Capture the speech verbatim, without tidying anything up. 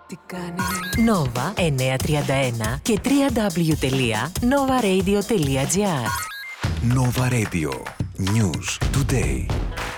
Τι κάνει Nova εννιακόσια τριάντα ένα και double-u double-u double-u τελεία nova radio τελεία gr. Nova Radio. News Today.